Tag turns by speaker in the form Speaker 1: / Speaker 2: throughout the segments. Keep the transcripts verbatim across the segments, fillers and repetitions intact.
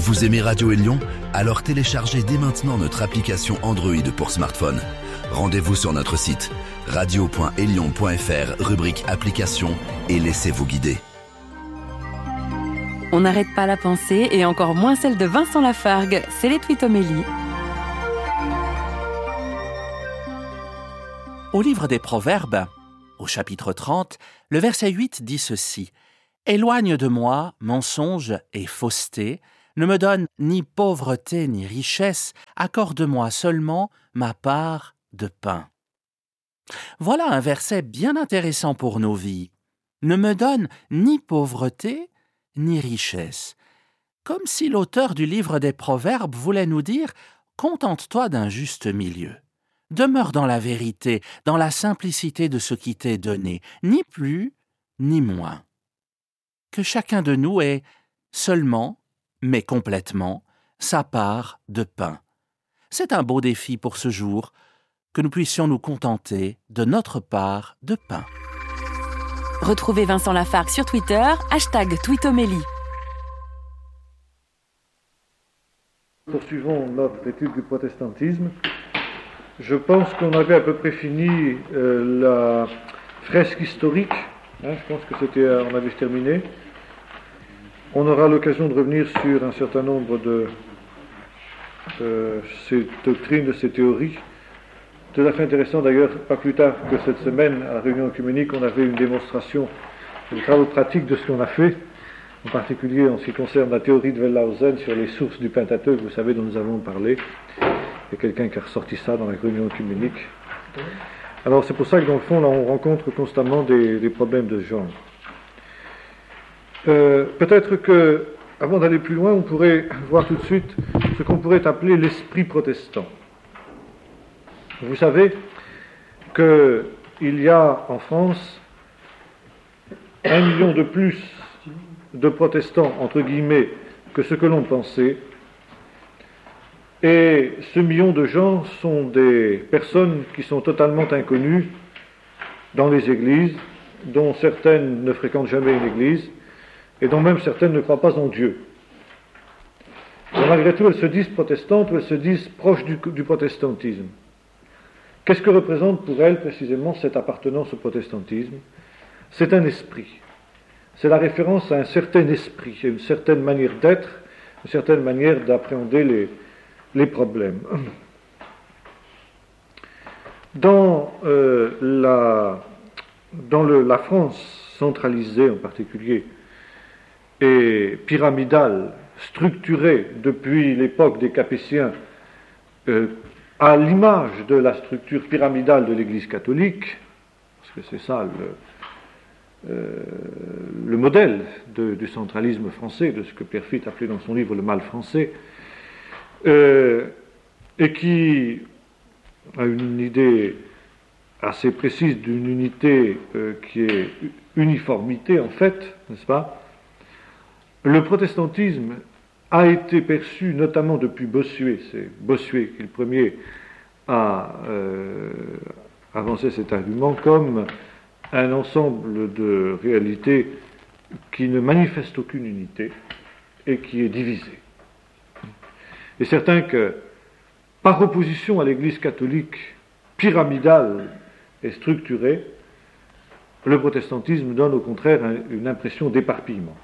Speaker 1: Vous aimez Radio Élion? Alors téléchargez dès maintenant notre application Android pour smartphone. Rendez-vous sur notre site radio point élion point f r, rubrique applications, et laissez-vous guider.
Speaker 2: On n'arrête pas la pensée, et encore moins celle de Vincent Lafargue. C'est les Twitomélie.
Speaker 3: Au livre des Proverbes, au chapitre trente, le verset huit dit ceci: « Éloigne de moi mensonge et fausseté, ne me donne ni pauvreté ni richesse, accorde-moi seulement ma part de pain. » Voilà un verset bien intéressant pour nos vies. Ne me donne ni pauvreté ni richesse. Comme si l'auteur du livre des Proverbes voulait nous dire « Contente-toi d'un juste milieu. Demeure dans la vérité, dans la simplicité de ce qui t'est donné, ni plus ni moins. » Que chacun de nous ait seulement, mais complètement, sa part de pain. C'est un beau défi pour ce jour, que nous puissions nous contenter de notre part de pain.
Speaker 2: Retrouvez Vincent Lafargue sur Twitter, hashtag Twitomélie.
Speaker 4: Poursuivons notre étude du protestantisme. Je pense qu'on avait à peu près fini euh, la fresque historique. Hein, je pense que c'était, on avait terminé. On aura l'occasion de revenir sur un certain nombre de euh, ces doctrines, de ces théories. Tout à fait intéressant d'ailleurs, pas plus tard que cette semaine, à la réunion œcuménique, on avait une démonstration de travaux pratiques de ce qu'on a fait, en particulier en ce qui concerne la théorie de Wellhausen sur les sources du Pentateuque, vous savez, dont nous avons parlé. Il y a quelqu'un qui a ressorti ça dans la réunion œcuménique. Alors c'est pour ça que dans le fond, là, on rencontre constamment des, des problèmes de ce genre. Euh, peut-être que, avant d'aller plus loin, on pourrait voir tout de suite ce qu'on pourrait appeler l'esprit protestant. Vous savez qu'il y a en France un million de plus de protestants, entre guillemets, que ce que l'on pensait. Et ce million de gens sont des personnes qui sont totalement inconnues dans les églises, dont certaines ne fréquentent jamais une église, et dont même certaines ne croient pas en Dieu. Et malgré tout, elles se disent protestantes ou elles se disent proches du, du protestantisme. Qu'est-ce que représente pour elles précisément cette appartenance au protestantisme? C'est un esprit. C'est la référence à un certain esprit, à une certaine manière d'être, une certaine manière d'appréhender les, les problèmes. Dans, euh, la, dans le, la France centralisée en particulier, et pyramidale, structurée depuis l'époque des Capétiens, euh, à l'image de la structure pyramidale de l'Église catholique, parce que c'est ça le, euh, le modèle de, du centralisme français, de ce que Pierre Fitt appelait dans son livre Le mal français, euh, et qui a une idée assez précise d'une unité euh, qui est uniformité en fait, n'est-ce pas? Le protestantisme a été perçu, notamment depuis Bossuet, c'est Bossuet qui est le premier à euh, avancer cet argument, comme un ensemble de réalités qui ne manifestent aucune unité et qui est divisé. Il est certain que, par opposition à l'Église catholique pyramidale et structurée, le protestantisme donne au contraire une impression d'éparpillement.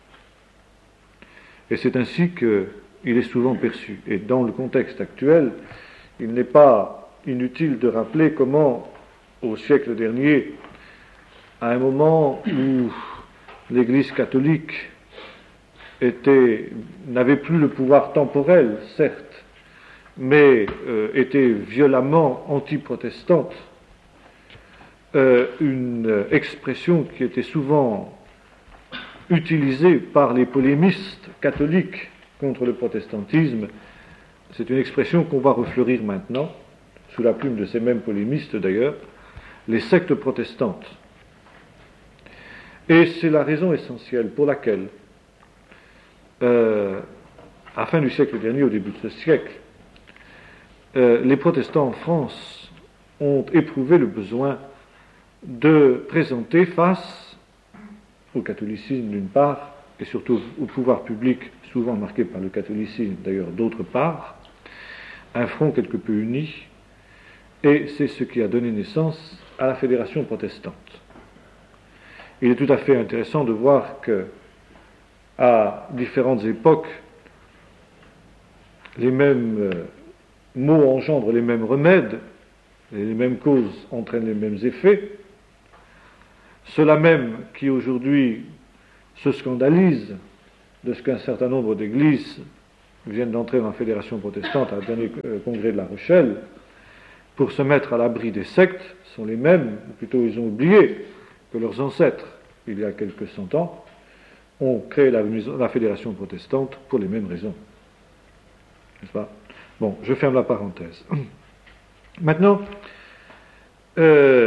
Speaker 4: Et c'est ainsi qu'il est souvent perçu. Et dans le contexte actuel, il n'est pas inutile de rappeler comment, au siècle dernier, à un moment où l'Église catholique était, n'avait plus le pouvoir temporel, certes, mais euh, était violemment anti-protestante, euh, une expression qui était souvent utilisée par les polémistes catholiques contre le protestantisme, c'est une expression qu'on va refleurir maintenant, sous la plume de ces mêmes polémistes d'ailleurs, les sectes protestantes. Et c'est la raison essentielle pour laquelle, euh, à la fin du siècle dernier, au début de ce siècle, euh, les protestants en France ont éprouvé le besoin de présenter face au catholicisme d'une part, et surtout au pouvoir public, souvent marqué par le catholicisme d'ailleurs d'autre part, un front quelque peu uni, et c'est ce qui a donné naissance à la Fédération protestante. Il est tout à fait intéressant de voir que, à différentes époques, les mêmes euh, mots engendrent les mêmes remèdes, et les mêmes causes entraînent les mêmes effets. Ceux-là même qui aujourd'hui se scandalisent de ce qu'un certain nombre d'églises viennent d'entrer dans la Fédération protestante à un dernier euh, congrès de La Rochelle, pour se mettre à l'abri des sectes, sont les mêmes, ou plutôt ils ont oublié que leurs ancêtres, il y a quelques cent ans, ont créé la, la Fédération protestante pour les mêmes raisons. N'est-ce pas ? Bon, je ferme la parenthèse. Maintenant, euh,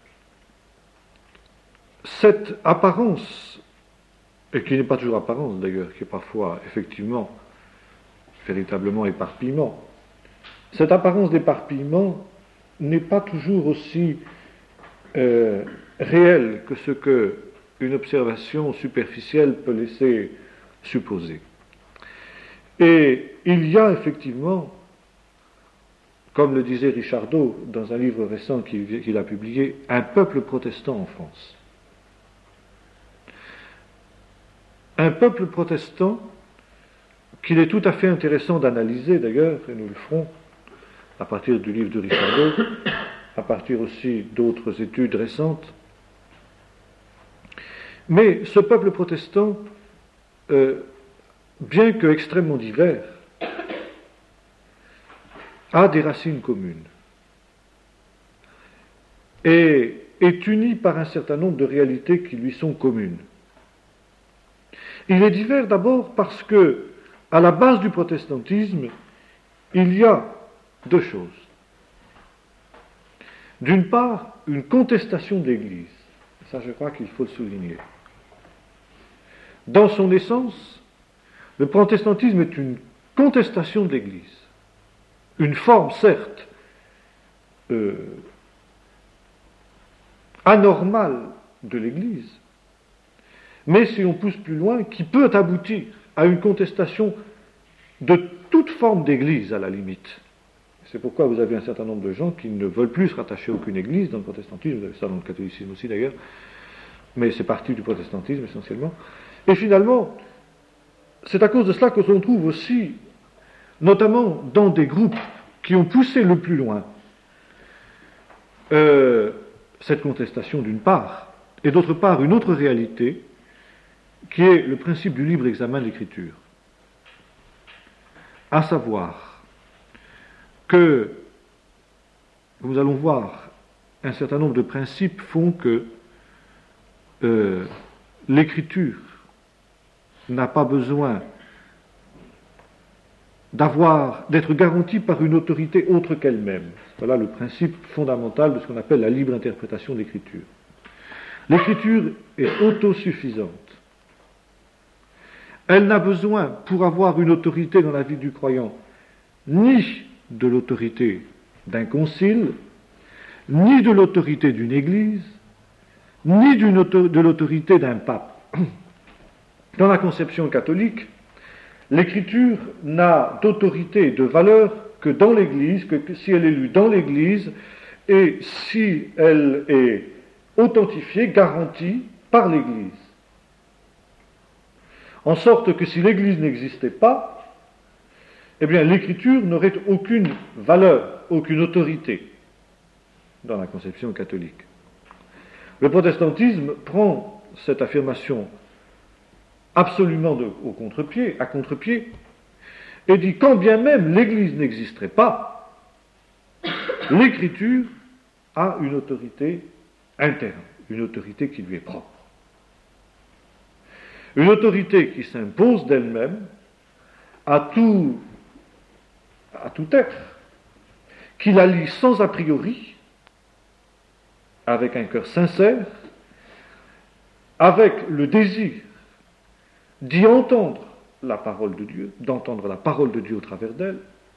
Speaker 4: cette apparence, et qui n'est pas toujours apparence d'ailleurs, qui est parfois effectivement, véritablement éparpillement, cette apparence d'éparpillement n'est pas toujours aussi euh, réelle que ce que une observation superficielle peut laisser supposer. Et il y a effectivement, comme le disait Richardot dans un livre récent qu'il, qu'il a publié, un peuple protestant en France. Un peuple protestant qu'il est tout à fait intéressant d'analyser d'ailleurs, et nous le ferons à partir du livre de Richardot, à partir aussi d'autres études récentes. Mais ce peuple protestant, euh, bien que extrêmement divers, a des racines communes et est uni par un certain nombre de réalités qui lui sont communes. Il est divers d'abord parce que, à la base du protestantisme, il y a deux choses. D'une part, une contestation de l'Église. Ça, je crois qu'il faut le souligner. Dans son essence, le protestantisme est une contestation de l'Église. Une forme, certes, euh, anormale de l'Église, mais si on pousse plus loin, qui peut aboutir à une contestation de toute forme d'Église, à la limite. C'est pourquoi vous avez un certain nombre de gens qui ne veulent plus se rattacher à aucune Église dans le protestantisme, vous avez ça dans le catholicisme aussi d'ailleurs, mais c'est parti du protestantisme essentiellement. Et finalement, c'est à cause de cela que l'on trouve aussi, notamment dans des groupes qui ont poussé le plus loin, euh, cette contestation d'une part, et d'autre part une autre réalité, qui est le principe du libre examen de l'Écriture. À savoir que, nous allons voir, un certain nombre de principes font que euh, l'Écriture n'a pas besoin d'avoir, d'être garantie par une autorité autre qu'elle-même. Voilà le principe fondamental de ce qu'on appelle la libre interprétation de l'Écriture. L'Écriture est autosuffisante. Elle n'a besoin, pour avoir une autorité dans la vie du croyant, ni de l'autorité d'un concile, ni de l'autorité d'une église, ni d'une auto- de l'autorité d'un pape. Dans la conception catholique, l'Écriture n'a d'autorité, de valeur que dans l'Église, que si elle est lue dans l'Église, et si elle est authentifiée, garantie par l'Église. En sorte que si l'Église n'existait pas, eh bien l'Écriture n'aurait aucune valeur, aucune autorité dans la conception catholique. Le protestantisme prend cette affirmation absolument de, au contre-pied, à contre-pied, et dit quand bien même l'Église n'existerait pas, l'Écriture a une autorité interne, une autorité qui lui est propre. Une autorité qui s'impose d'elle-même à tout, à tout être, qui la lie sans a priori, avec un cœur sincère, avec le désir d'y entendre la parole de Dieu, d'entendre la parole de Dieu au travers d'elle.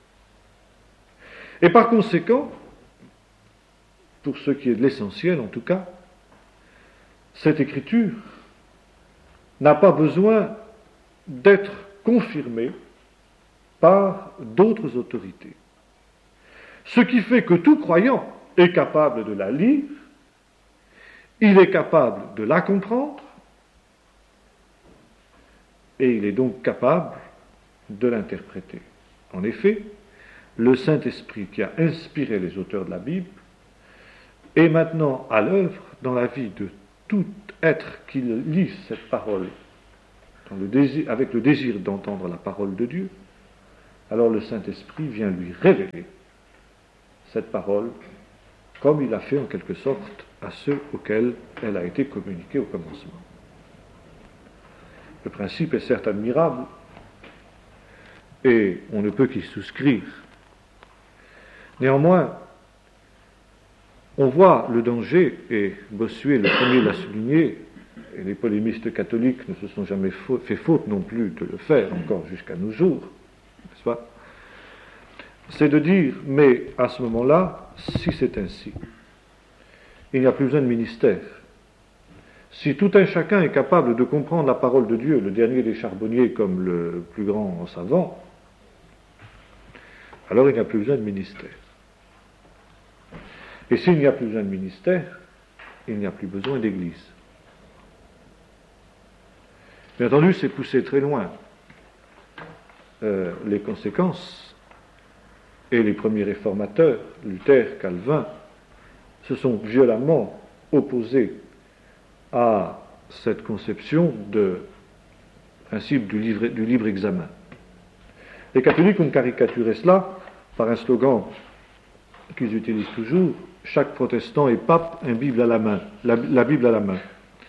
Speaker 4: Et par conséquent, pour ce qui est de l'essentiel en tout cas, cette écriture n'a pas besoin d'être confirmé par d'autres autorités. Ce qui fait que tout croyant est capable de la lire, il est capable de la comprendre, et il est donc capable de l'interpréter. En effet, le Saint-Esprit qui a inspiré les auteurs de la Bible est maintenant à l'œuvre dans la vie de tout être qui lit cette parole dans le désir, avec le désir d'entendre la parole de Dieu. Alors le Saint-Esprit vient lui révéler cette parole comme il a fait en quelque sorte à ceux auxquels elle a été communiquée au commencement. Le principe est certes admirable et on ne peut qu'y souscrire. Néanmoins, on voit le danger, et Bossuet le premier l'a souligné, et les polémistes catholiques ne se sont jamais fait faute non plus de le faire, encore jusqu'à nos jours, n'est-ce pas ? C'est de dire, mais à ce moment-là, si c'est ainsi, il n'y a plus besoin de ministère. Si tout un chacun est capable de comprendre la parole de Dieu, le dernier des charbonniers comme le plus grand savant, alors il n'y a plus besoin de ministère. Et s'il n'y a plus besoin de ministère, il n'y a plus besoin d'église. Bien entendu, c'est poussé très loin. Euh, les conséquences, et les premiers réformateurs, Luther, Calvin, se sont violemment opposés à cette conception de principe du libre, du libre examen. Les catholiques ont caricaturé cela par un slogan qu'ils utilisent toujours: chaque protestant est pape, une Bible à la main, la, la Bible à la main.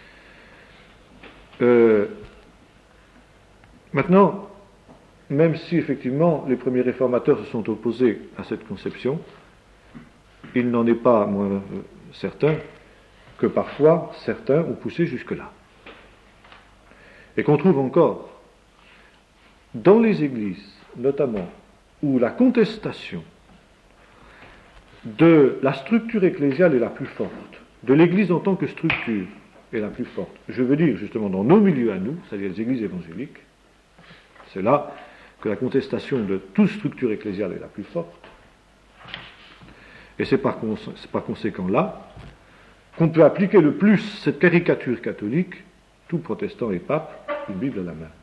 Speaker 4: Euh, maintenant, même si effectivement les premiers réformateurs se sont opposés à cette conception, il n'en est pas moins certain que parfois certains ont poussé jusque-là. Et qu'on trouve encore dans les églises, notamment, où la contestation de la structure ecclésiale est la plus forte, de l'Église en tant que structure est la plus forte. Je veux dire justement dans nos milieux à nous, c'est-à-dire les églises évangéliques, c'est là que la contestation de toute structure ecclésiale est la plus forte. Et c'est par, cons- c'est par conséquent là qu'on peut appliquer le plus cette caricature catholique: tout protestant est pape, une Bible à la main.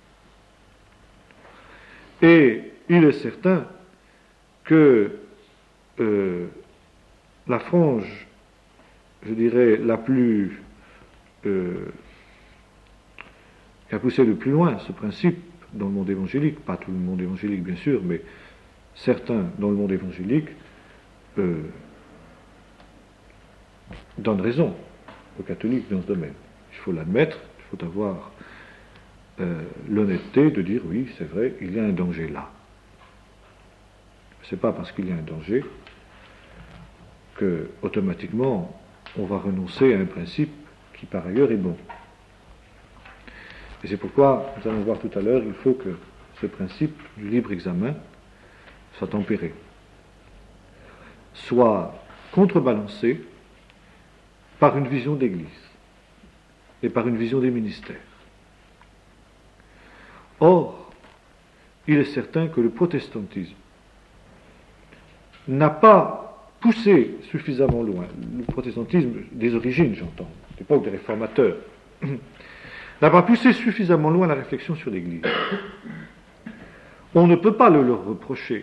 Speaker 4: Et il est certain que euh, la frange, je dirais, la plus euh, qui a poussé le plus loin ce principe dans le monde évangélique, pas tout le monde évangélique bien sûr, mais certains dans le monde évangélique euh, donnent raison aux catholiques dans ce domaine. Il faut l'admettre, il faut avoir euh, l'honnêteté de dire oui, c'est vrai, il y a un danger là. C'est pas parce qu'il y a un danger que automatiquement on va renoncer à un principe qui par ailleurs est bon. Et c'est pourquoi, nous allons voir tout à l'heure, il faut que ce principe du libre examen soit tempéré, soit contrebalancé par une vision d'Église et par une vision des ministères. Or, il est certain que le protestantisme n'a pas poussé suffisamment loin, le protestantisme des origines, j'entends, l'époque des réformateurs, n'a pas poussé suffisamment loin la réflexion sur l'Église. On ne peut pas le leur reprocher.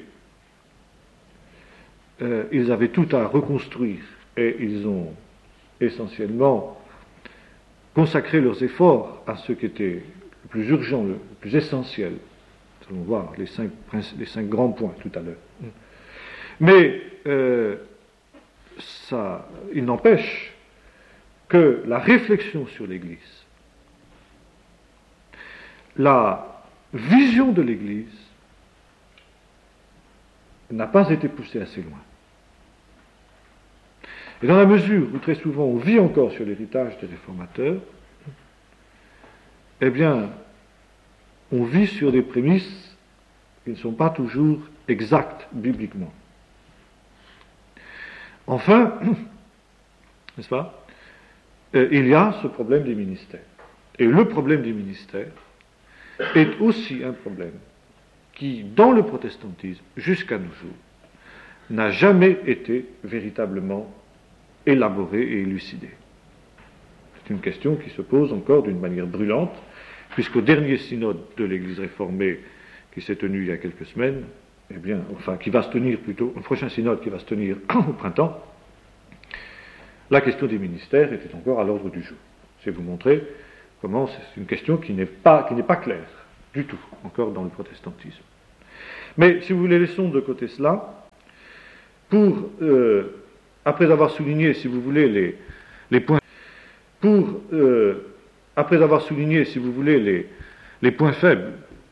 Speaker 4: Euh, ils avaient tout à reconstruire et ils ont essentiellement consacré leurs efforts à ce qui était le plus urgent, le plus essentiel. Nous allons voir les cinq, les cinq grands points tout à l'heure. Mais euh, ça, il n'empêche que la réflexion sur l'Église, la vision de l'Église n'a pas été poussée assez loin. Et dans la mesure où très souvent on vit encore sur l'héritage des réformateurs, eh bien, on vit sur des prémices qui ne sont pas toujours exactes bibliquement. Enfin, n'est-ce pas, euh, il y a ce problème des ministères. Et le problème des ministères est aussi un problème qui, dans le protestantisme, jusqu'à nos jours, n'a jamais été véritablement élaboré et élucidé. C'est une question qui se pose encore d'une manière brûlante, puisqu'au dernier synode de l'Église réformée qui s'est tenu il y a quelques semaines, eh bien, enfin, qui va se tenir plutôt, le prochain synode qui va se tenir au printemps, la question des ministères était encore à l'ordre du jour. Je vais vous montrer comment c'est une question qui n'est pas, qui n'est pas claire du tout, encore dans le protestantisme. Mais, si vous voulez, laissons de côté cela, pour, euh, après avoir souligné, si vous voulez, les, les points, pour, euh, après avoir souligné, si vous voulez, les, les points faibles